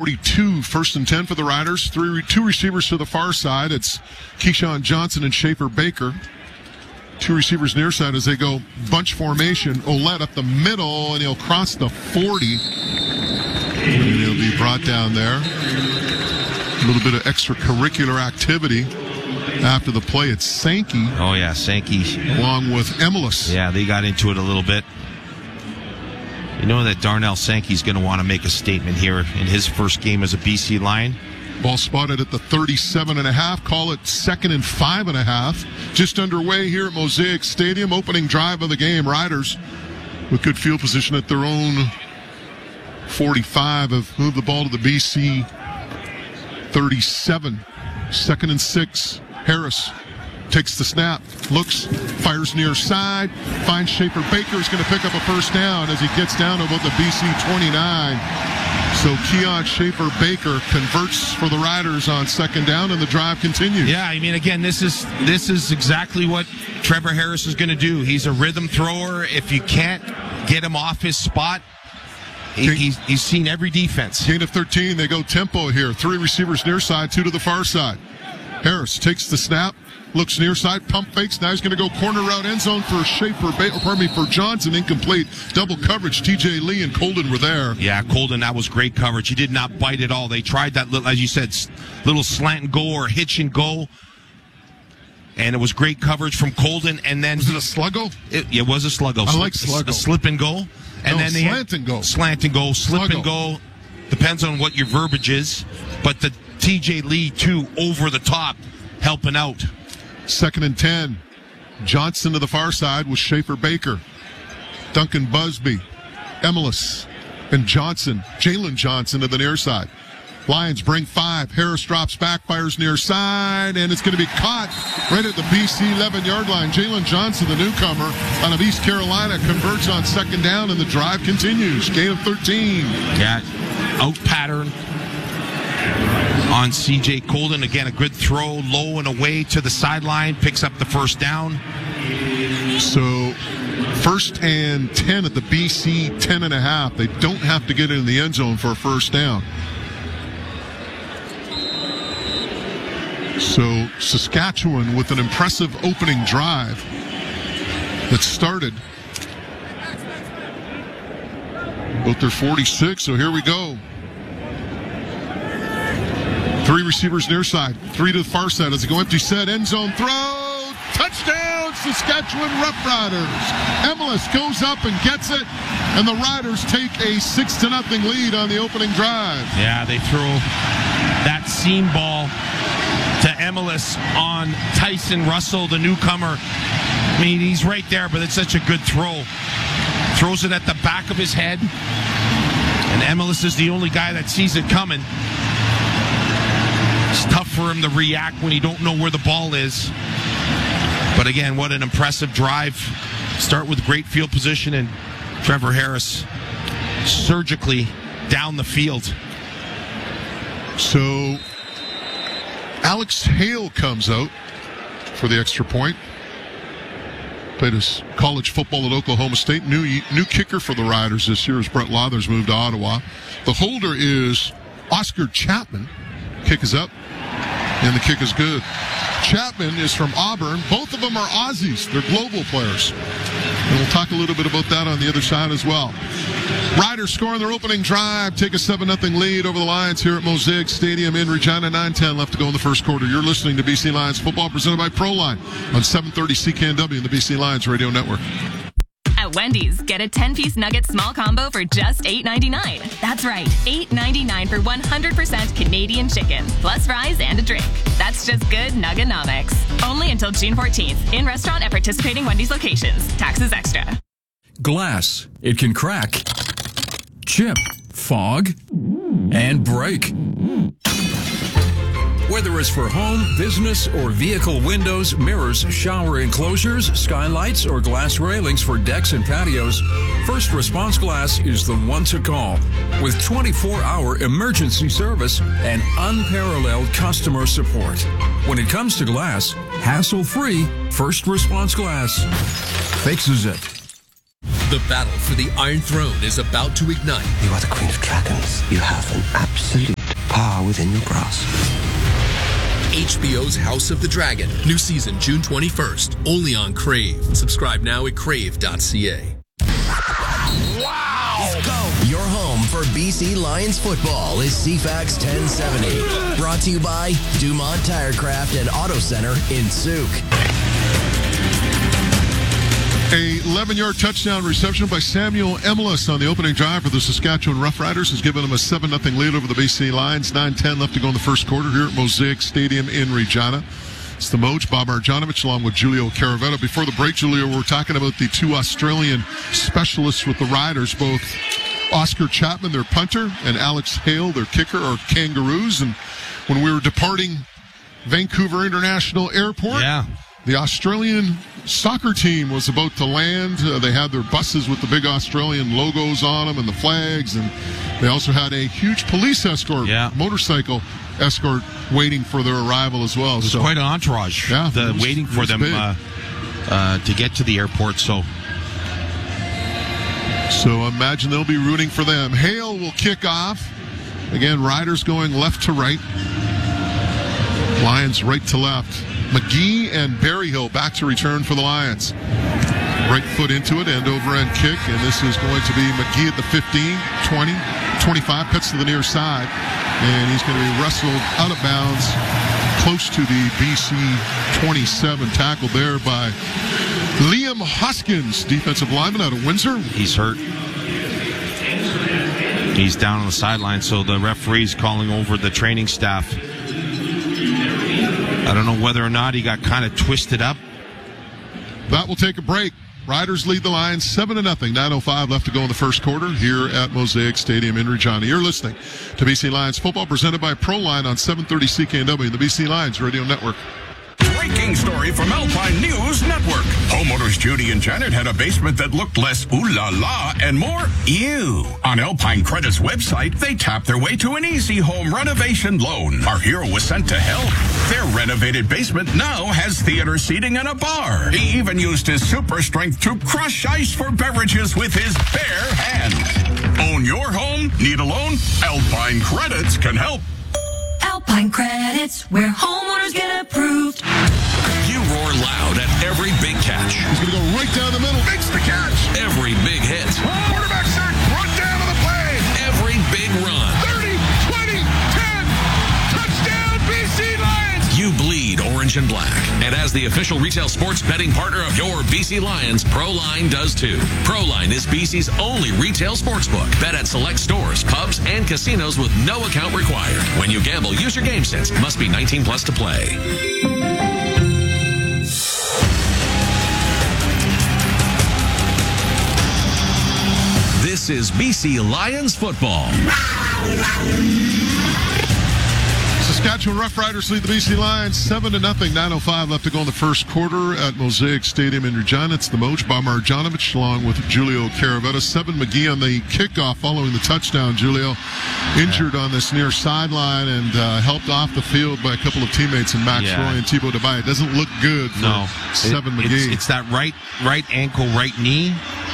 42, 1st and 10 for the Riders. Two receivers to the far side. It's Keyshawn Johnson and Schaefer Baker. Two receivers near side as they go bunch formation. Ouellette up the middle, and he'll cross the 40. And he'll be brought down there. A little bit of extracurricular activity after the play. It's Sankey. Oh, yeah, Sankey. Along with Emelis. Yeah, they got into it a little bit. You know that Darnell Sankey's going to want to make a statement here in his first game as a BC Lion. Ball spotted at the 37.5. Call it 2nd and 5.5. Just underway here at Mosaic Stadium. Opening drive of the game. Riders with good field position at their own 45 have moved the ball to the BC 37. 2nd and 6. Harris takes the snap, looks, fires near side, finds Schaefer Baker, is going to pick up a first down as he gets down to about the BC 29. So Keon Schaefer Baker converts for the Riders on 2nd down, and the drive continues. Yeah, I mean, again, this is exactly what Trevor Harris is going to do. He's a rhythm thrower. If you can't get him off his spot, he's seen every defense. Gain of 13. They go tempo here. 3 receivers near side, 2 to the far side. Harris takes the snap, looks near side, pump fakes. Now he's going to go corner route end zone for for Johnson. Incomplete. Double coverage. TJ Lee and Colden were there. Yeah, Colden, that was great coverage. He did not bite at all. They tried that little, as you said, little slant and go or hitch and go. And it was great coverage from Colden. And then was it a sluggo? It was a sluggo. I like sluggo. A slip and go. And then slant and go. Slant and go, slip Sluggo. and go. Depends on what your verbiage is. But the TJ Lee, too, over the top, helping out. 2nd and 10. Johnson to the far side with Schaefer Baker. Duncan Busby, Emelis, and Johnson. Jalen Johnson to the near side. Lions bring 5. Harris drops back, fires near side, and it's going to be caught right at the BC 11-yard line. Jalen Johnson, the newcomer out of East Carolina, converts on 2nd down, and the drive continues. Gain of 13. Yeah, out pattern on C.J. Colden. Again, a good throw, low and away to the sideline, picks up the first down. So 1st and 10 at the BC 10.5. They don't have to get it in the end zone for a first down. So Saskatchewan with an impressive opening drive that started about their 46. So here we go. 3 receivers near side, 3 to the far side as they go empty set, end zone throw, touchdown Saskatchewan Roughriders. Emelis goes up and gets it, and the Riders take a 6-0 lead on the opening drive. Yeah, they throw that seam ball to Emelis on Tyson Russell, the newcomer. I mean, he's right there, but it's such a good throw. Throws it at the back of his head, and Emelis is the only guy that sees it coming. It's tough for him to react when you don't know where the ball is. But again, what an impressive drive. Start with great field position, and Trevor Harris surgically down the field. So Alex Hale comes out for the extra point. Played his college football at Oklahoma State. New kicker for the Riders this year as Brett Lathers moved to Ottawa. The holder is Oscar Chapman. Kick is up, and the kick is good. Chapman is from Auburn. Both of them are Aussies. They're global players. And we'll talk a little bit about that on the other side as well. Riders scoring their opening drive, take a 7-0 lead over the Lions here at Mosaic Stadium in Regina. 9:10 left to go in the first quarter. You're listening to BC Lions football presented by Proline on 730 CKNW and the BC Lions Radio Network. At Wendy's, get a 10-piece nugget small combo for just $8.99. That's right, $8.99 for 100% Canadian chicken, plus fries and a drink. That's just good Nugganomics. Only until June 14th. In restaurant at participating Wendy's locations. Taxes extra. Glass. It can crack, chip, fog, and break. Whether it's for home, business, or vehicle windows, mirrors, shower enclosures, skylights, or glass railings for decks and patios, First Response Glass is the one to call. With 24-hour emergency service and unparalleled customer support. When it comes to glass, hassle-free, First Response Glass fixes it. The battle for the Iron Throne is about to ignite. You are the Queen of Dragons. You have an absolute within your grasp. HBO's House of the Dragon. New season June 21st. Only on Crave. Subscribe now at crave.ca. Wow! Let's go. Your home for BC Lions football is CFAX 1070. Brought to you by Dumont Tirecraft and Auto Center in Souk. A 11-yard touchdown reception by Samuel Emelis on the opening drive for the Saskatchewan Roughriders has given them a 7-0 lead over the BC Lions. 9:10 left to go in the first quarter here at Mosaic Stadium in Regina. It's the Moj, Bob Marjanovic, along with Julio Caravetta. Before the break, Julio, we're talking about the two Australian specialists with the Riders, both Oscar Chapman, their punter, and Alex Hale, their kicker, or Kangaroos. And when we were departing Vancouver International Airport, the Australian soccer team was about to land. They had their buses with the big Australian logos on them and the flags, and they also had a huge police escort, motorcycle escort, waiting for their arrival as well. It was quite an entourage, waiting for them to get to the airport. So imagine they'll be rooting for them. Hale will kick off. Again, Riders going left to right. Lions right to left. McGee and Berryhill back to return for the Lions. Right foot into it, end over end kick, and this is going to be McGee at the 15, 20, 25, cuts to the near side, and he's going to be wrestled out of bounds close to the BC 27, tackled there by Liam Hoskins, defensive lineman out of Windsor. He's hurt. He's down on the sideline, so the referee's calling over the training staff. I don't know whether or not he got kind of twisted up. That will take a break. Riders lead the Lions 7-0. 9:05 left to go in the first quarter here at Mosaic Stadium in Regina. You're listening to BC Lions football presented by ProLine on 730 CKNW, the BC Lions Radio Network. Breaking story from Alpine News Network. Homeowners Judy and Janet had a basement that looked less ooh la la and more ew. On Alpine Credit's website, they tapped their way to an easy home renovation loan. Our hero was sent to help. Their renovated basement now has theater seating and a bar. He even used his super strength to crush ice for beverages with his bare hands. Own your home? Need a loan? Alpine Credits can help. Alpine Credits, where homeowners get approved. You roar loud at every big catch. He's going to go right down the middle. Makes the catch. Every big hit. Quarterback sack. Run down to the play. Every big run. 30, 20, 10. Touchdown, BC Lions. You bleed orange and black. And as the official retail sports betting partner of your BC Lions, ProLine does too. ProLine is BC's only retail sportsbook. Bet at select stores, pubs, and casinos with no account required. When you gamble, use your game sense. Must be 19 plus to play. This is BC Lions football. Saskatchewan Roughriders lead the BC Lions 7-0. 9:05 left to go in the first quarter at Mosaic Stadium in Regina. It's the Moj, Bob Marjanovic, along with Julio Caravetta. Seven McGee on the kickoff following the touchdown. Julio injured on this near sideline and helped off the field by a couple of teammates in Max Roy and Thibaut Debye. It doesn't look good for Seven McGee. It's that right ankle, right knee.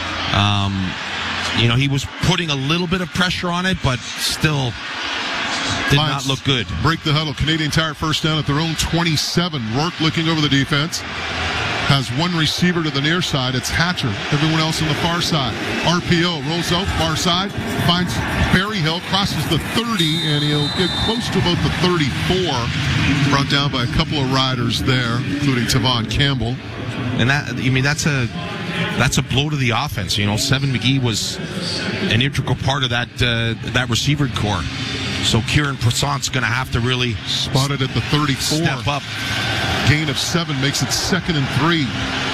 He was putting a little bit of pressure on it, but still did not look good. Break the huddle. Canadian Tire first down at their own 27. Rourke looking over the defense. Has one receiver to the near side. It's Hatcher. Everyone else on the far side. RPO rolls out far side. Finds Berryhill. Crosses the 30, and he'll get close to about the 34. Brought down by a couple of riders there, including Tavon Campbell. And that's a blow to the offense. Seven McGee was an integral part of that receiver core. So Kieran Prasant's going to have to really spotted at the 34. Step up. Gain of 7 makes it 2nd and 3.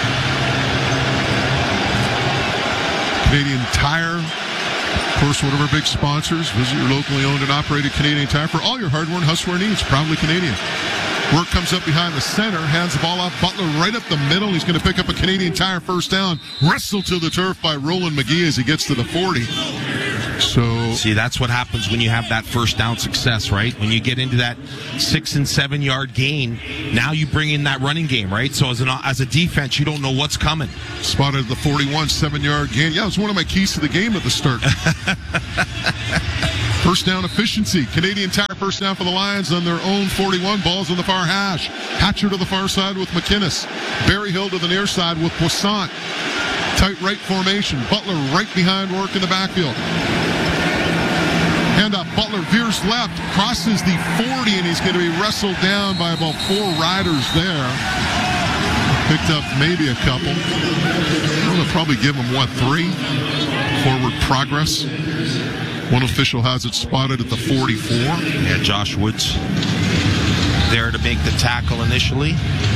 Canadian Tire, of course, one of our big sponsors. Visit your locally owned and operated Canadian Tire for all your hardware and houseware needs. Proudly Canadian. Work comes up behind the center, hands the ball off. Butler right up the middle. He's going to pick up a Canadian Tire first down. Wrestled to the turf by Roland McGee as he gets to the 40. So see, that's what happens when you have that first down success, right? When you get into that 6 and 7 yard gain, now you bring in that running game, right? So as a defense, you don't know what's coming. Spotted at the 41, 7 yard gain. Yeah, it was one of my keys to the game at the start. First down efficiency. Canadian Tire first down for the Lions on their own 41. Balls on the far hash. Hatcher to the far side with McInnes. Berryhill to the near side with Poissant. Tight right formation. Butler right behind Rourke in the backfield. Hand up. Butler veers left. Crosses the 40, and he's going to be wrestled down by about 4 riders there. Picked up maybe a couple. They'll probably give him, 3? Forward progress. One official has it spotted at the 44. Yeah, Josh Woods there to make the tackle initially.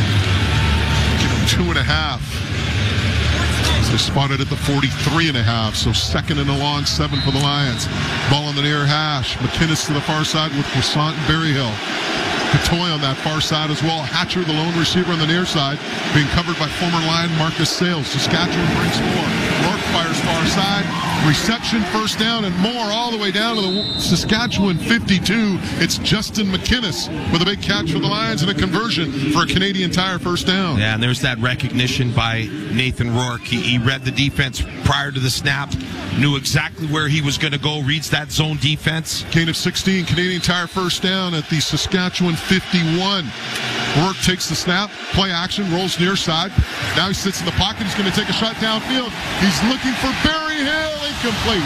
2.5. So spotted at the 43.5. So second and a long 7 for the Lions. Ball on the near hash. McInnes to the far side with Poissant and Berryhill. Catoy on that far side as well. Hatcher, the lone receiver on the near side, being covered by former Lion Marcus Sales. Saskatchewan brings more. Rourke fires far side. Reception, first down, and more all the way down to the Saskatchewan 52. It's Justin McInnes with a big catch for the Lions and a conversion for a Canadian Tire first down. Yeah, and there's that recognition by Nathan Rourke. He read the defense prior to the snap, knew exactly where he was going to go, reads that zone defense. Gain of 16, Canadian Tire first down at the Saskatchewan 51. Rourke takes the snap, play action, rolls near side. Now he sits in the pocket. He's going to take a shot downfield. He's looking for Berryhill. Incomplete.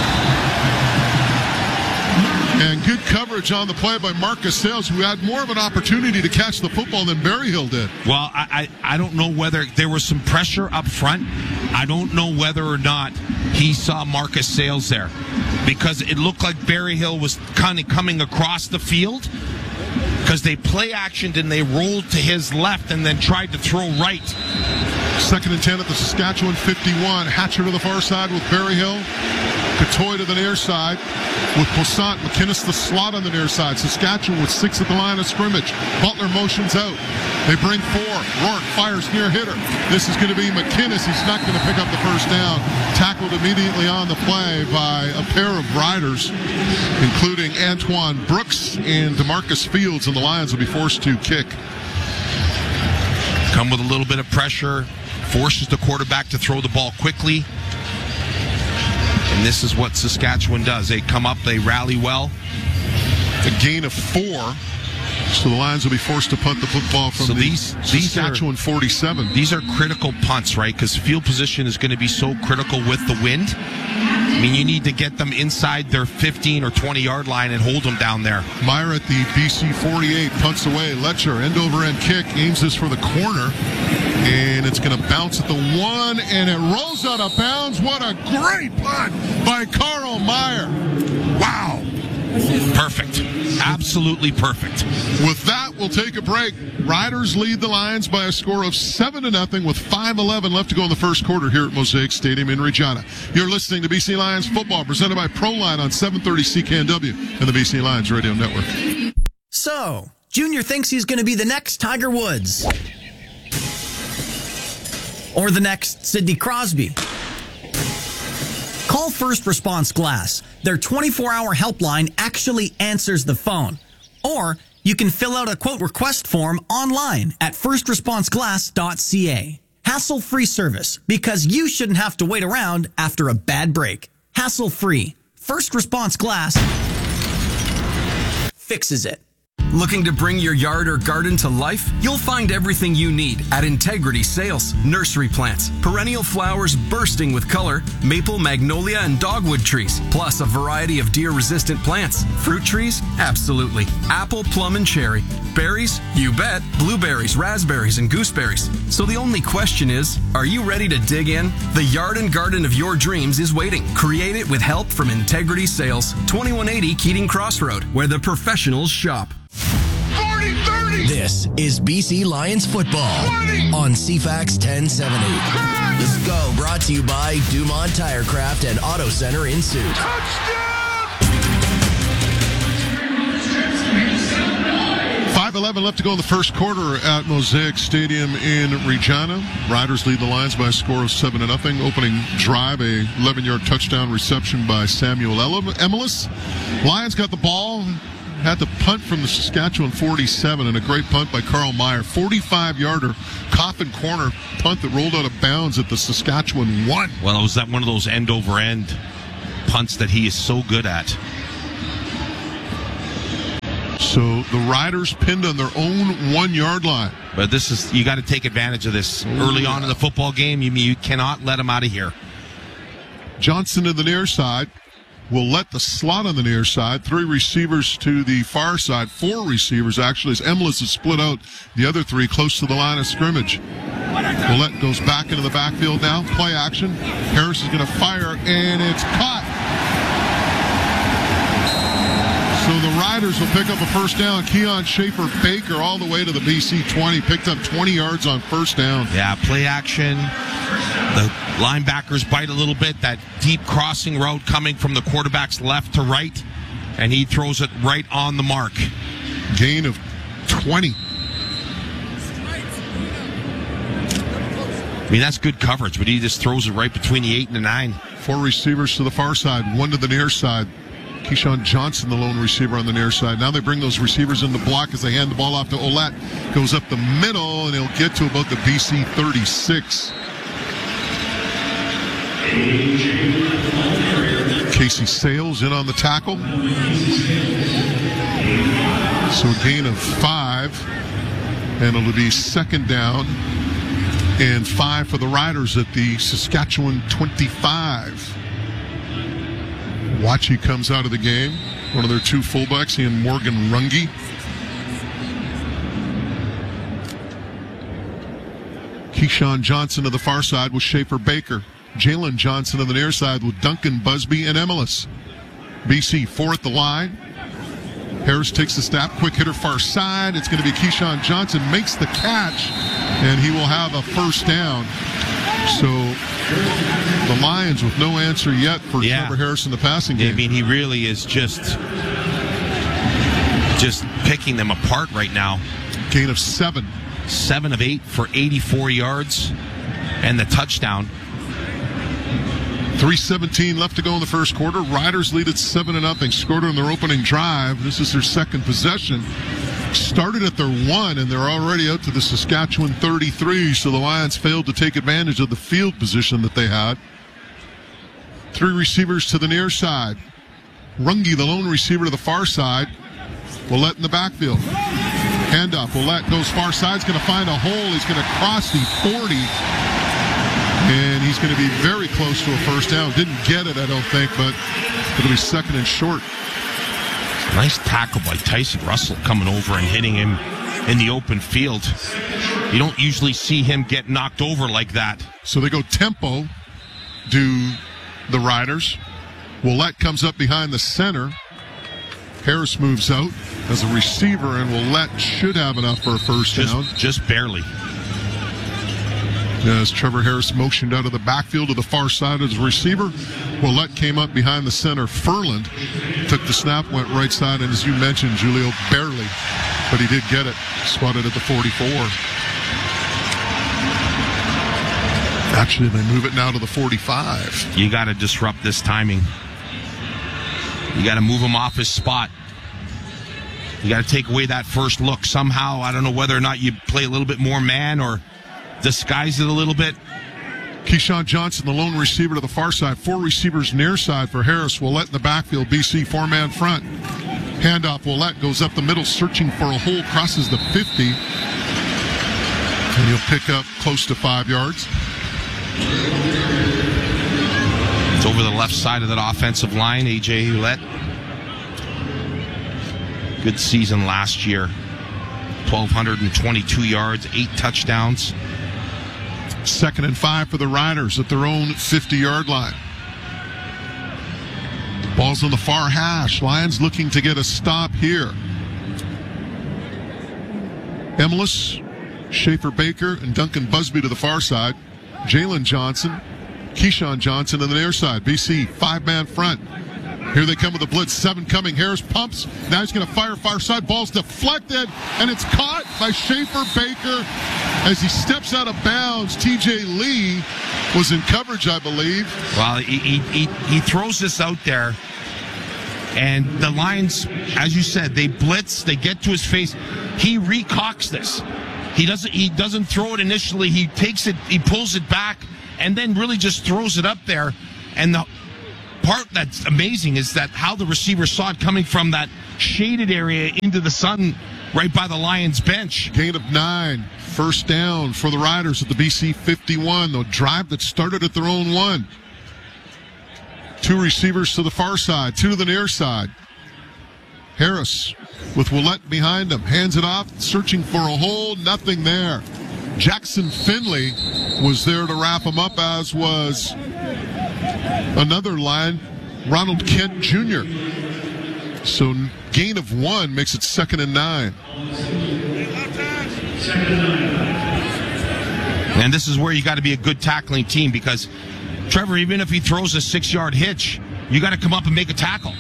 And good coverage on the play by Marcus Sales, who had more of an opportunity to catch the football than Berryhill did. Well, I don't know whether there was some pressure up front. I don't know whether or not he saw Marcus Sales there, because it looked like Berryhill was kind of coming across the field, because they play actioned and they rolled to his left and then tried to throw right. Second and 10 at the Saskatchewan 51. Hatcher to the far side with Berryhill. Catoy to the near side with Poissant. McInnes the slot on the near side. Saskatchewan with 6 at the line of scrimmage. Butler motions out. They bring 4. Rourke fires near hitter. This is going to be McInnes. He's not going to pick up the first down. Tackled immediately on the play by a pair of riders, including Antoine Brooks and DeMarcus Fields, and the Lions will be forced to kick. Come with a little bit of pressure, forces the quarterback to throw the ball quickly. And this is what Saskatchewan does. They come up, they rally well. A gain of 4. So the Lions will be forced to punt the football from Saskatchewan 47. These are critical punts, right? Because field position is going to be so critical with the wind. I mean, you need to get them inside their 15 or 20-yard line and hold them down there. Meyer at the BC 48, punts away. Letcher, end-over-end kick, aims this for the corner. And it's going to bounce at the 1, and it rolls out of bounds. What a great punt by Carl Meyer. Wow. Perfect. Absolutely perfect. With that, we'll take a break. Riders lead the Lions by a score of 7-0 with 5:11 left to go in the first quarter here at Mosaic Stadium in Regina. You're listening to BC Lions football presented by ProLine on 730 CKNW and the BC Lions Radio Network. So, Junior thinks he's going to be the next Tiger Woods. Or the next Sidney Crosby. Call First Response Glass. Their 24-hour helpline actually answers the phone. Or you can fill out a quote request form online at firstresponseglass.ca. Hassle-free service, because you shouldn't have to wait around after a bad break. Hassle-free. First Response Glass fixes it. Looking to bring your yard or garden to life? You'll find everything you need at Integrity Sales. Nursery plants, perennial flowers bursting with color, maple, magnolia, and dogwood trees, plus a variety of deer-resistant plants. Fruit trees? Absolutely. Apple, plum, and cherry. Berries? You bet. Blueberries, raspberries, and gooseberries. So the only question is, are you ready to dig in? The yard and garden of your dreams is waiting. Create it with help from Integrity Sales, 2180 Keating Crossroad, where the professionals shop. 40-30. This is BC Lions football 20. On CFAX 1070. Let's go. Brought to you by Dumont Tirecraft and Auto Center in Suit. Touchdown! 5:11 left to go in the first quarter at Mosaic Stadium in Regina. Riders lead the Lions by a score of 7-0. Opening drive, a 11-yard touchdown reception by Samuel Emilus. Lions got the ball. Had the punt from the Saskatchewan 47, and a great punt by Carl Meyer. 45-yarder, coffin corner punt that rolled out of bounds at the Saskatchewan 1. Well, it was that one of those end-over-end punts that he is so good at. So the Riders pinned on their own 1 yard line. But you got to take advantage of this early on in the football game. You cannot let them out of here. Johnson to the near side. Will let the slot on the near side. 3 receivers to the far side. 4 receivers, actually, as Emilus is split out. The other 3 close to the line of scrimmage. Willett goes back into the backfield now. Play action. Harris is going to fire, and it's caught. So the Riders will pick up a first down. Keon Schaefer-Baker all the way to the BC 20. Picked up 20 yards on first down. Yeah, play action. The linebackers bite a little bit. That deep crossing route coming from the quarterback's left to right. And he throws it right on the mark. Gain of 20. I mean, that's good coverage, but he just throws it right between the 8 and the 9. 4 receivers to the far side, 1 to the near side. Keyshawn Johnson, the lone receiver on the near side. Now they bring those receivers in the block as they hand the ball off to Ouellette. Goes up the middle, and he'll get to about the BC 36. Casey Sales in on the tackle. So a gain of 5, and it'll be second down and 5 for the Riders at the Saskatchewan 25. Wachi comes out of the game. One of their 2 fullbacks, he and Morgan Runge. Keyshawn Johnson to the far side with Schaefer-Baker. Jalen Johnson on the near side with Duncan Busby and Emilus. BC 4 at the line. Harris takes the snap, quick hitter far side. It's going to be Keyshawn Johnson, makes the catch, and he will have a first down. So the Lions with no answer yet for Trevor Harris in the passing game. I mean, he really is just picking them apart right now. Gain of 7. 7 of 8 for 84 yards and the touchdown. 3:17 left to go in the first quarter. Riders lead at 7-0. Scored on their opening drive. This is their second possession. Started at their 1, and they're already out to the Saskatchewan 33. So the Lions failed to take advantage of the field position that they had. 3 receivers to the near side. Runge, the lone receiver, to the far side. Ouellette in the backfield. Handoff. Ouellette goes far side. He's going to find a hole. He's going to cross the 40. And he's going to be very close to a first down. Didn't get it, I don't think, but it'll be second and short. Nice tackle by Tyson Russell coming over and hitting him in the open field. You don't usually see him get knocked over like that. So they go tempo, do the Riders. Ouellette comes up behind the center. Harris moves out as a receiver, and Ouellette should have enough for a first down. Just barely. As Trevor Harris motioned out of the backfield to the far side as a receiver, Ouellette came up behind the center. Furland took the snap, went right side, and as you mentioned, Julio, barely, but he did get it. Spotted at the 44. Actually, they move it now to the 45. You got to disrupt this timing. You got to move him off his spot. You got to take away that first look somehow. I don't know whether or not you play a little bit more man or disguise it a little bit. Keyshawn Johnson, the lone receiver to the far side. 4 receivers near side for Harris. Ouellette in the backfield. BC 4-man front. Handoff. Ouellette goes up the middle, searching for a hole, crosses the 50. And he'll pick up close to 5 yards. It's over the left side of that offensive line, A.J. Ouellette. Good season last year. 1,222 yards, 8 touchdowns. Second and 5 for the Riders at their own 50-yard line. Ball's on the far hash. Lions looking to get a stop here. Emilus, Schaefer-Baker, and Duncan Busby to the far side. Jalen Johnson, Keyshawn Johnson on the near side. BC 5-man front. Here they come with a blitz. 7 coming. Harris pumps. Now he's going to fire far side. Ball's deflected, and it's caught by Schaefer-Baker as he steps out of bounds. TJ Lee was in coverage, I believe. Well, he throws this out there, and the Lions, as you said, they blitz. They get to his face. He recocks this. He doesn't throw it initially. He takes it. He pulls it back, and then really just throws it up there. And the part that's amazing is that how the receiver saw it coming from that shaded area into the sun right by the Lions bench. Gain of 9. First down for the Riders at the BC 51. The drive that started at their own 1. 2 receivers to the far side, 2 to the near side. Harris with Willett behind him. Hands it off, searching for a hole. Nothing there. Jackson Finley was there to wrap him up, as was another line, Ronald Kent Jr. So gain of 1 makes it 2nd and 9. And this is where you got to be a good tackling team, because Trevor, even if he throws a 6-yard hitch, you got to come up and make a tackle.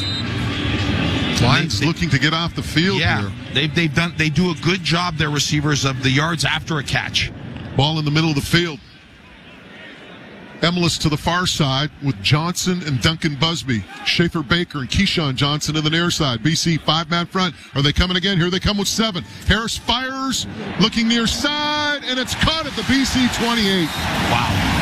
Lions looking to get off the field here. They do a good job, their receivers, of the yards after a catch. Ball in the middle of the field. Emilus to the far side with Johnson and Duncan Busby. Schaefer Baker and Keyshawn Johnson to the near side. BC 5-man front. Are they coming again? Here they come with 7. Harris fires, looking near side, and it's caught at the BC 28. Wow.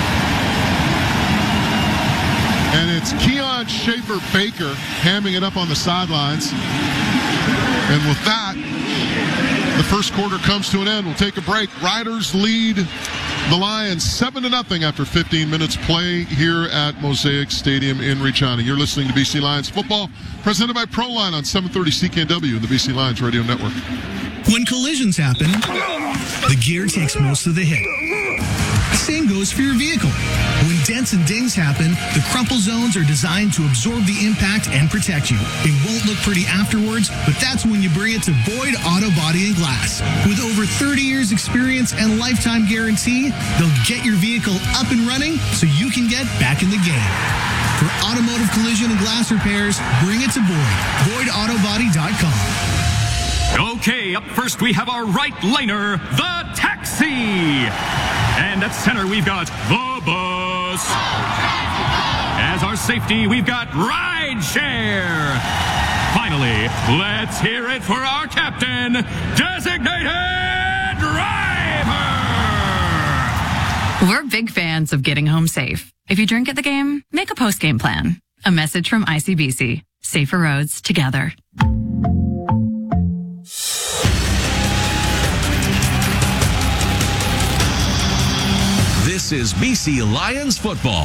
And it's Keon Schaefer Baker hamming it up on the sidelines. And with that, the first quarter comes to an end. We'll take a break. Riders lead the Lions 7-0 after 15 minutes play here at Mosaic Stadium in Regina. You're listening to BC Lions football, presented by ProLine on 730 CKNW and the BC Lions Radio Network. When collisions happen, the gear takes most of the hit. Same goes for your vehicle. When dents and dings happen, the crumple zones are designed to absorb the impact and protect you. It won't look pretty afterwards, but that's when you bring it to Boyd Auto Body and Glass. With over 30 years experience and lifetime guarantee, they'll get your vehicle up and running so you can get back in the game. For automotive collision and glass repairs, bring it to Boyd. BoydAutoBody.com. Okay, up first we have our right laner, the Taxi. And at center we've got the Bus. As our safety, we've got Rideshare. Finally, let's hear it for our captain, Designated Driver. We're big fans of getting home safe. If you drink at the game, make a post-game plan. A message from ICBC. Safer roads together. This is BC Lions football.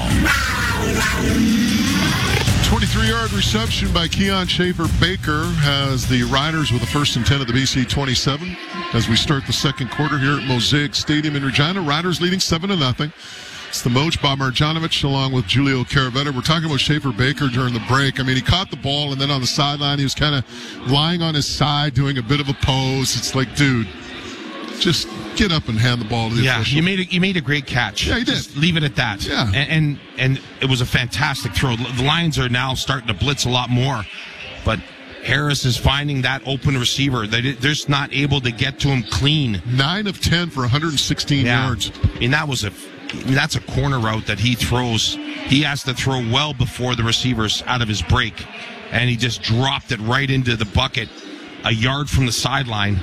23-yard reception by Keon Schaefer Baker has the Riders with a 1st and 10 at the BC 27 as we start the second quarter here at Mosaic Stadium in Regina. Riders leading 7-0. It's the Moj Bob Marjanovic along with Julio Caravetta. We're talking about Schaefer Baker during the break. I mean, he caught the ball, and then on the sideline, he was kind of lying on his side doing a bit of a pose. It's like, dude, just get up and hand the ball to the official. You made a great catch. Yeah, he did. Just leave it at that. Yeah. And it was a fantastic throw. The Lions are now starting to blitz a lot more, but Harris is finding that open receiver. They're just not able to get to him clean. 9 of 10 for 116 yards. I mean, that's a corner route that he throws. He has to throw well before the receiver's out of his break, and he just dropped it right into the bucket, a yard from the sideline.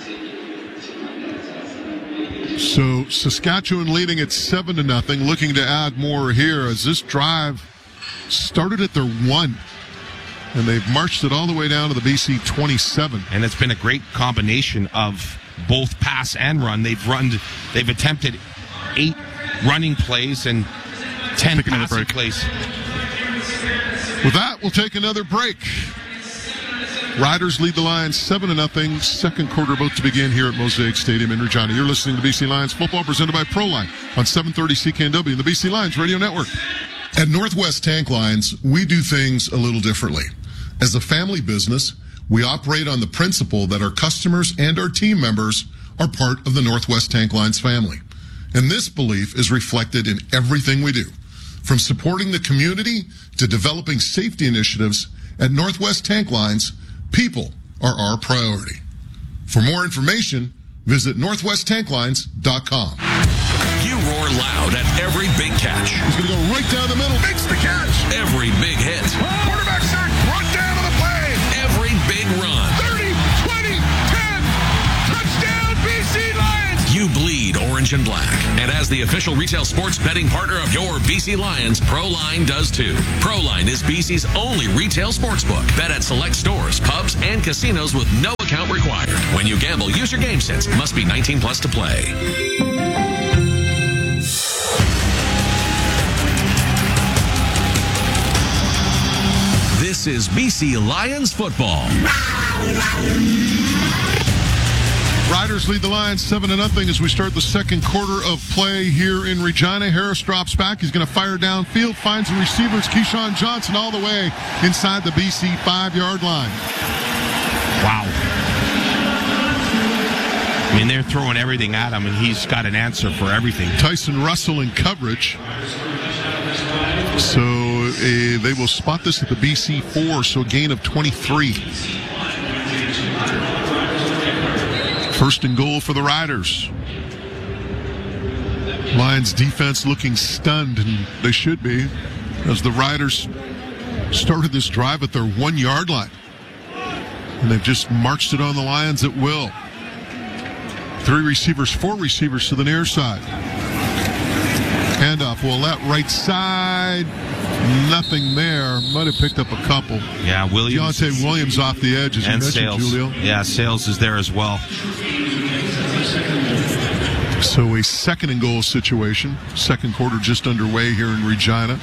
So Saskatchewan leading at 7-0, looking to add more here as this drive started at their 1, and they've marched it all the way down to the BC 27. And it's been a great combination of both pass and run. They've attempted 8 running plays and 10 passing plays. With that, we'll take another break. Riders lead the Lions 7-0. Second quarter about to begin here at Mosaic Stadium in Regina. You're listening to BC Lions football presented by ProLine on 730 CKNW and the BC Lions Radio Network. At Northwest Tank Lines, we do things a little differently. As a family business, we operate on the principle that our customers and our team members are part of the Northwest Tank Lines family. And this belief is reflected in everything we do. From supporting the community to developing safety initiatives, at Northwest Tank Lines, people are our priority. For more information, visit northwesttanklines.com. You roar loud at every big catch. He's going to go right down the middle. Makes the catch. Every big hit. Quarterback sack, brought down on the play. Every big run. 30, 20, 10. Touchdown, BC Lions. You bleed orange orange and black. And as the official retail sports betting partner of your BC Lions, ProLine does too. ProLine is BC's only retail sportsbook. Bet at select stores, pubs, and casinos with no account required. When you gamble, use your game sense. Must be 19 plus to play. This is BC Lions football. Riders lead the Lions 7-0 as we start the second quarter of play here in Regina. Harris drops back. He's going to fire downfield, finds the receivers. Keyshawn Johnson all the way inside the BC 5-yard line. Wow. I mean, they're throwing everything at him, and he's got an answer for everything. Tyson Russell in coverage. So they will spot this at the BC 4, so a gain of 23. First and goal for the Riders. Lions defense looking stunned, and they should be, as the Riders started this drive at their 1-yard line. And they've just marched it on the Lions at will. 4 receivers to the near side. Handoff, Willette right side. Nothing there. Might have picked up a couple. Yeah, Williams. Deontay Williams off the edge, as you mentioned, Sales. Julio. Yeah, Sales is there as well. So a second and goal situation. Second quarter just underway here in Regina.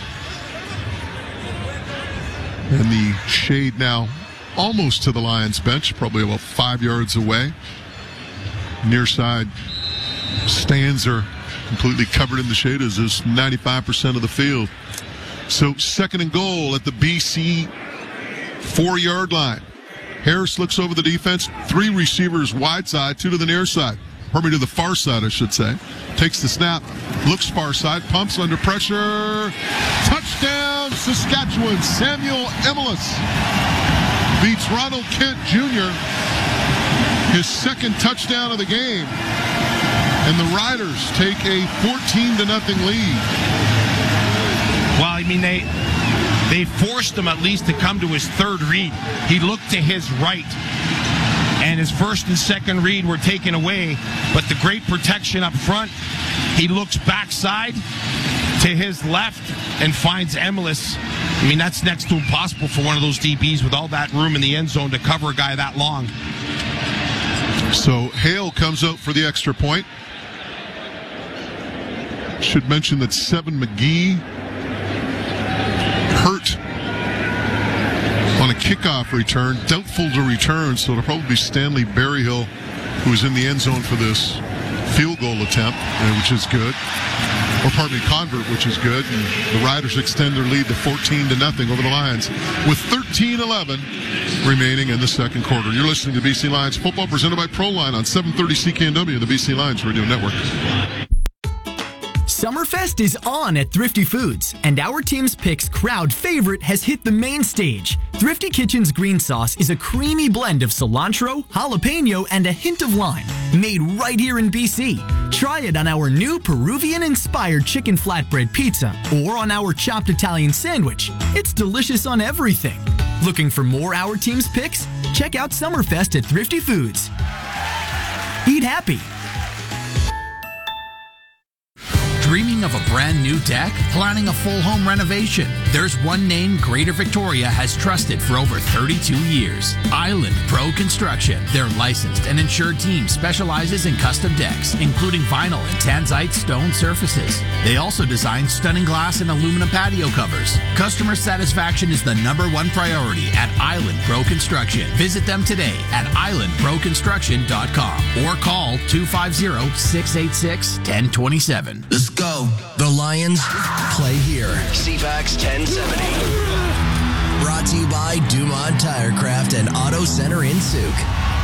And the shade now almost to the Lions bench, probably about 5 yards away. Near side stands are completely covered in the shade, as is 95% of the field. So second and goal at the BC 4-yard line. Harris looks over the defense. 3 receivers wide side, 2 to the near side. Or to the far side, I should say. Takes the snap, looks far side, pumps under pressure. Touchdown, Saskatchewan. Samuel Emelis beats Ronald Kent Jr. His second touchdown of the game. And the Riders take a 14-0 lead. Well, I mean, they forced him at least to come to his third read. He looked to his right, and his first and second read were taken away. But the great protection up front, he looks backside to his left and finds Emelis. I mean, that's next to impossible for one of those DBs with all that room in the end zone to cover a guy that long. So Hale comes out for the extra point. Should mention that Seven McGee hurt on a kickoff return, doubtful to return, so it'll probably be Stanley Berryhill who's in the end zone for this field goal attempt, which is good. Or pardon me, convert, which is good. And the Riders extend their lead to 14-0 over the Lions with 13-11 remaining in the second quarter. You're listening to BC Lions football presented by ProLine on 730 CKNW, the BC Lions Radio Network. Summerfest is on at Thrifty Foods, and our team's picks crowd favorite has hit the main stage. Thrifty Kitchen's green sauce is a creamy blend of cilantro, jalapeno, and a hint of lime, made right here in BC. Try it on our new Peruvian-inspired chicken flatbread pizza or on our chopped Italian sandwich. It's delicious on everything. Looking for more Our Team's picks? Check out Summerfest at Thrifty Foods. Eat happy. Dreaming of a brand new deck? Planning a full home renovation? There's one name Greater Victoria has trusted for over 32 years. Island Pro Construction. Their licensed and insured team specializes in custom decks, including vinyl and tanzite stone surfaces. They also design stunning glass and aluminum patio covers. Customer satisfaction is the #1 priority at Island Pro Construction. Visit them today at islandproconstruction.com or call 250-686-1027. Let's go. The Lions play here. CFAX 1070. Brought to you by Dumont Tirecraft and Auto Center in Souk.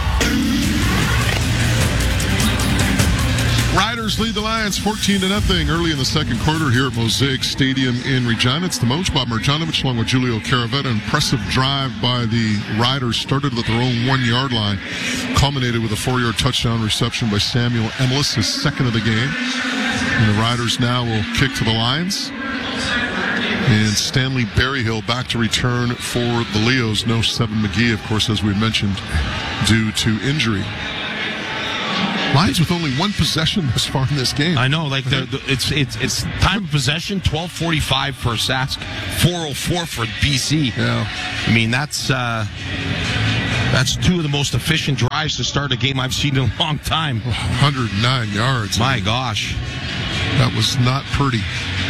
Riders lead the Lions 14-0 early in the second quarter here at Mosaic Stadium in Regina. It's the Moj, Bob Marjanovic, along with Julio Caravetta. An impressive drive by the Riders, started at their own 1-yard line, culminated with a 4-yard touchdown reception by Samuel Emelis, his second of the game. And the Riders now will kick to the Lions. And Stanley Berryhill back to return for the Leos. No Seven McGee, of course, as we mentioned, due to injury. Lions with only one possession thus far in this game. I know, like it's time of possession, 12:45 for Sask, 4:04 for BC. Yeah, I mean that's two of the most efficient drives to start a game I've seen in a long time. 109 yards. My gosh, that was not pretty.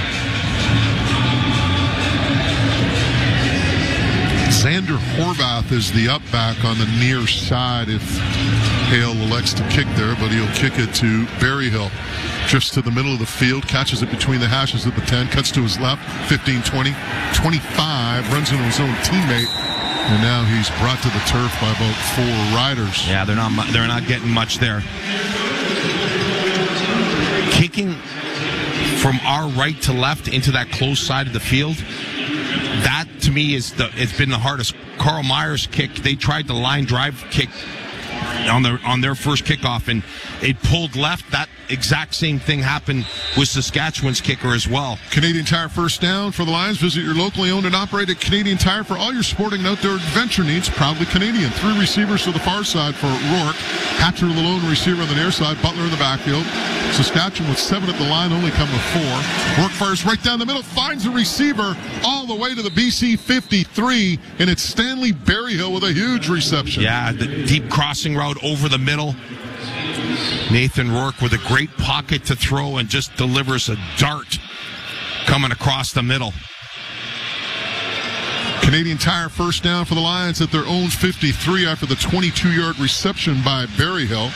Xander Horvath is the up back on the near side if Hale elects to kick there, but he'll kick it to Berryhill. Just to the middle of the field, catches it between the hashes at the 10, cuts to his left, 15, 20, 25, runs into his own teammate, and now he's brought to the turf by about 4 riders. Yeah, they're not getting much there. Kicking from our right to left into that close side of the field, that to me it's been the hardest. Carl Myers' kick, they tried the line drive kick on their first kickoff, and it pulled left. That exact same thing happened with Saskatchewan's kicker as well. Canadian Tire first down for the Lions. Visit your locally owned and operated Canadian Tire for all your sporting and outdoor adventure needs. Proudly Canadian. 3 receivers to the far side for Rourke. Hatcher, the lone receiver on the near side. Butler in the backfield. Saskatchewan with 7 at the line, only come with 4. Rourke fires right down the middle, finds a receiver all the way to the BC 53, and it's Stanley Berryhill with a huge reception. Yeah, the deep crossing route over the middle. Nathan Rourke with a great pocket to throw and just delivers a dart coming across the middle. Canadian Tire first down for the Lions at their own 53 after the 22-yard reception by Berryhill.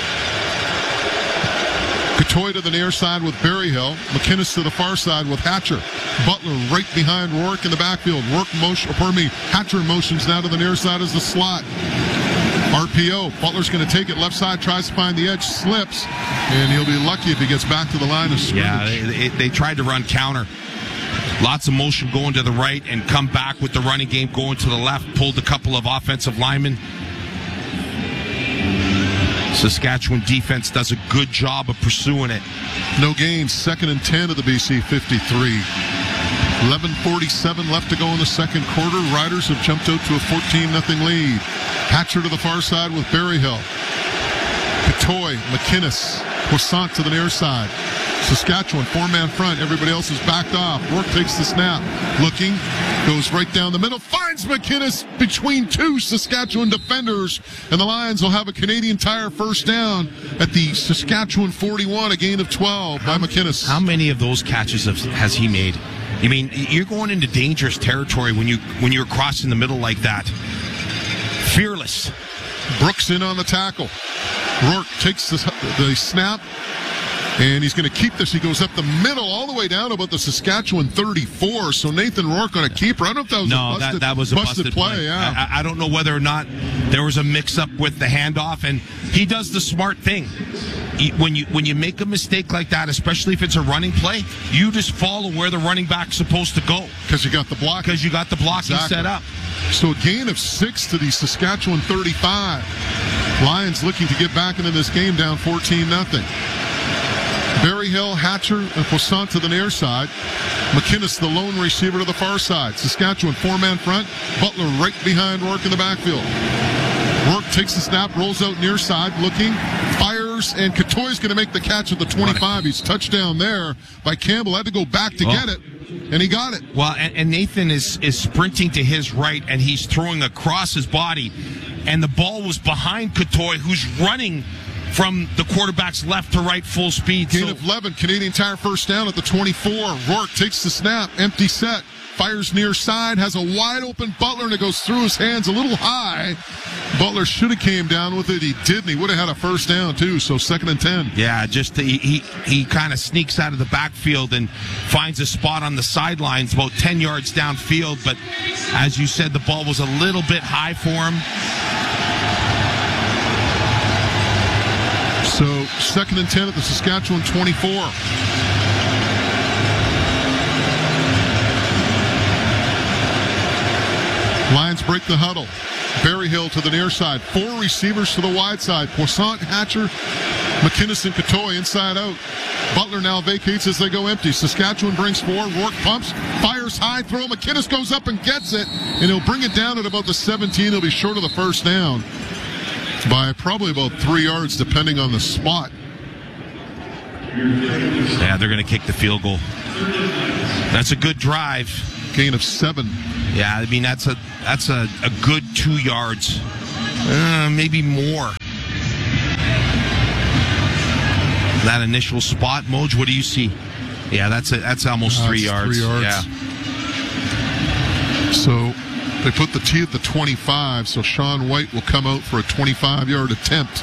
Catoy to the near side with Berryhill. McInnes to the far side with Hatcher. Butler right behind Rourke in the backfield. Hatcher motions now to the near side as the slot. RPO. Butler's going to take it left side, tries to find the edge, slips, and he'll be lucky if he gets back to the line of scrimmage. Yeah, they tried to run counter. Lots of motion going to the right and come back with the running game going to the left. Pulled a couple of offensive linemen. Saskatchewan defense does a good job of pursuing it. No gain, 2nd and 10 of the BC 53. 11:47 left to go in the second quarter. Riders have jumped out to a 14-0 lead. Hatcher to the far side with Berryhill. Catoy, McInnes, Poissant to the near side. Saskatchewan, 4-man front. Everybody else is backed off. Rourke takes the snap. Looking, goes right down the middle. Finds McInnes between 2 Saskatchewan defenders. And the Lions will have a Canadian Tire first down at the Saskatchewan 41, a gain of 12 by McInnes. How many of those catches has he made? I mean, you're going into dangerous territory when you're crossing the middle like that. Fearless. Brooks in on the tackle. Rourke takes the snap, and he's going to keep this. He goes up the middle all the way down about the Saskatchewan 34. So Nathan Rourke on a keeper. I don't know if that was that was a busted play. Yeah. I don't know whether or not there was a mix-up with the handoff, and he does the smart thing. When you make a mistake like that, especially if it's a running play, you just follow where the running back's supposed to go. Because you got the block. Because you got the blocking set up. So a gain of 6 to the Saskatchewan 35. Lions looking to get back into this game down 14-0. Berryhill, Hatcher, and Poissant to the near side. McInnes, the lone receiver to the far side. Saskatchewan, 4-man front. Butler right behind Rourke in the backfield. Rourke takes the snap, rolls out near side, looking, fires, and Catoy's going to make the catch at the 25. He's touchdown there by Campbell. Had to go back to get it, and he got it. Well, and Nathan is sprinting to his right, and he's throwing across his body, and the ball was behind Catoy, who's running from the quarterback's left to right full speed. Gain of 11, Canadian Tire first down at the 24. Rourke takes the snap, empty set, fires near side, has a wide open Butler, and it goes through his hands a little high. Butler should have came down with it. He didn't. He would have had a first down too. So 2nd and 10. Yeah, just he kind of sneaks out of the backfield and finds a spot on the sidelines about 10 yards downfield. But as you said, the ball was a little bit high for him. So 2nd and 10 at the Saskatchewan 24. Lions break the huddle. Berryhill to the near side. 4 receivers to the wide side. Poissant, Hatcher, McInnes, and Catoy inside out. Butler now vacates as they go empty. Saskatchewan brings 4. Rourke pumps, fires high throw. McInnes goes up and gets it, and he'll bring it down at about the 17. He'll be short of the first down. by probably about 3 yards, depending on the spot. Yeah, they're going to kick the field goal. That's a good drive. Gain of 7. Yeah, I mean, that's a good 2 yards. Maybe more. That initial spot, Moj, what do you see? Yeah, that's almost 3 yards. 3 yards. Yeah. So they put the tee at the 25, so Sean White will come out for a 25-yard attempt.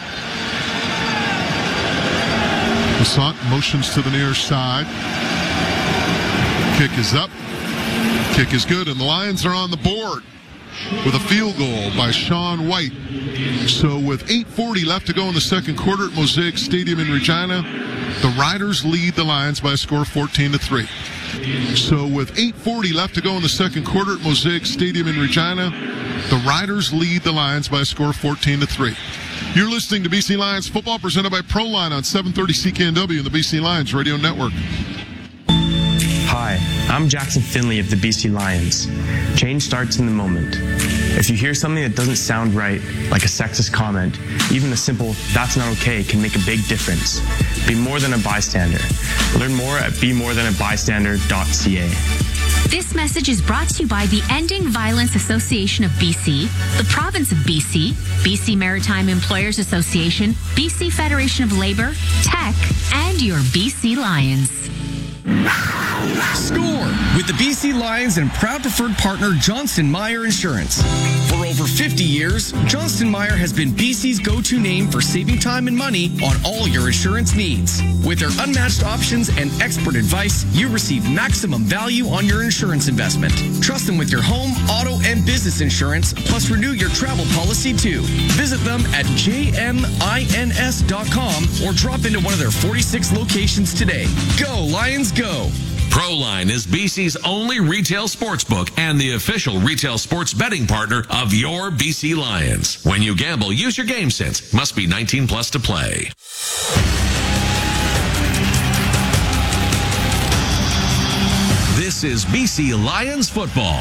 Lassant motions to the near side. Kick is up. Kick is good, and the Lions are on the board with a field goal by Sean White. So with 8:40 left to go in the second quarter at Mosaic Stadium in Regina, the Riders lead the Lions by a score of 14-3. So with 8:40 left to go in the second quarter at Mosaic Stadium in Regina, the Riders lead the Lions by a score of 14-3. You're listening to BC Lions football presented by ProLine on 730 CKNW and the BC Lions Radio Network. Hi, I'm Jackson Finley of the BC Lions. Change starts in the moment. If you hear something that doesn't sound right, like a sexist comment, even a simple, "that's not okay," can make a big difference. Be more than a bystander. Learn more at bemorethanbystander.ca. This message is brought to you by the Ending Violence Association of BC, the Province of BC, BC Maritime Employers Association, BC Federation of Labor, Tech, and your BC Lions. Score with the BC Lions and proud preferred partner Johnston Meyer Insurance. For over 50 years, Johnston Meyer has been BC's go-to name for saving time and money on all your insurance needs. With their unmatched options and expert advice, you receive maximum value on your insurance investment. Trust them with your home, auto, and business insurance, plus renew your travel policy too. Visit them at jmins.com or drop into one of their 46 locations today. Go Lions, go! ProLine is BC's only retail sportsbook and the official retail sports betting partner of your BC Lions. When you gamble, use your game sense. Must be 19 plus to play. This is BC Lions football.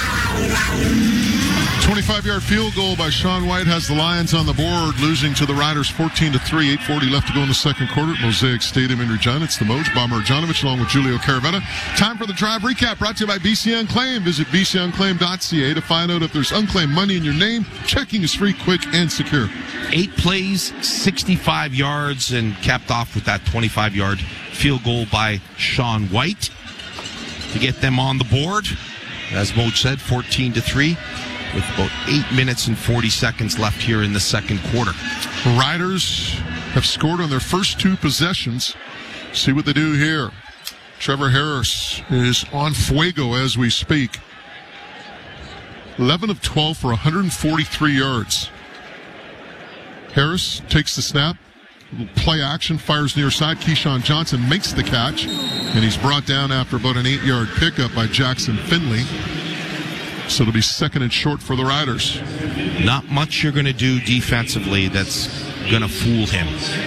25-yard field goal by Sean White has the Lions on the board, losing to the Riders 14-3. 8:40 left to go in the second quarter at Mosaic Stadium in Regina. It's the Moj, Bob Marjanovic, along with Julio Caravetta. Time for the drive recap, brought to you by BC Unclaimed. Visit bcunclaimed.ca to find out if there's unclaimed money in your name. Checking is free, quick, and secure. 8 plays, 65 yards, and capped off with that 25-yard field goal by Sean White to get them on the board. As Moj said, 14-3. With about 8 minutes and 40 seconds left here in the second quarter. The Riders have scored on their first 2 possessions. See what they do here. Trevor Harris is on fuego as we speak. 11 of 12 for 143 yards. Harris takes the snap. Play action, fires near side. Keyshawn Johnson makes the catch, and he's brought down after about an 8-yard pickup by Jackson Finley. So it'll be second and short for the Riders. Not much you're going to do defensively that's going to fool him.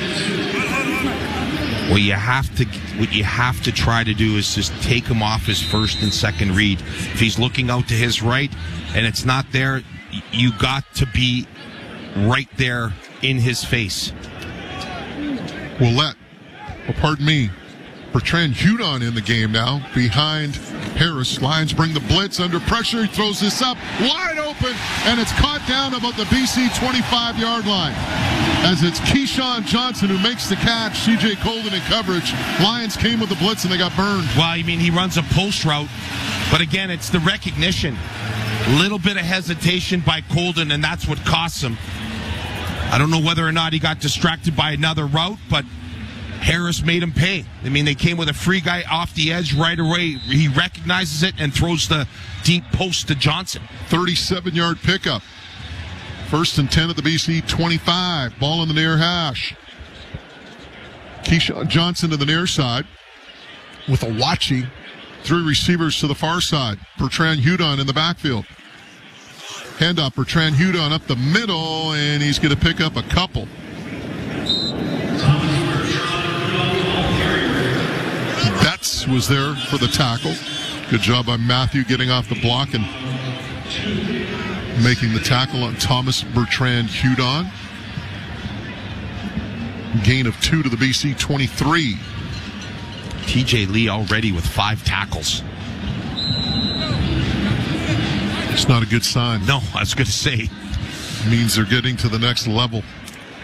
What you have to try to do is just take him off his first and second read. If he's looking out to his right and it's not there, you got to be right there in his face. Bertrand Hudon in the game now, behind Harris. Lions bring the blitz under pressure. He throws this up, wide open, and it's caught down about the BC 25-yard line. As it's Keyshawn Johnson who makes the catch. CJ Colden in coverage. Lions came with the blitz and they got burned. Well, I mean, he runs a post route, but again, it's the recognition. A little bit of hesitation by Colden, and that's what costs him. I don't know whether or not he got distracted by another route, but Harris made him pay. I mean, they came with a free guy off the edge right away. He recognizes it and throws the deep post to Johnson. 37-yard pickup. First and 10 at the BC 25. Ball in the near hash. Keyshawn Johnson to the near side with a Wachi. 3 receivers to the far side. Bertrand Hudon in the backfield. Handoff, Bertrand Hudon up the middle, and he's going to pick up a couple. Betts was there for the tackle. Good job by Matthew getting off the block and making the tackle on Thomas Bertrand Hudon. Gain of 2 to the BC 23. TJ Lee already with 5 tackles. It's not a good sign. No, I was going to say. It means they're getting to the next level.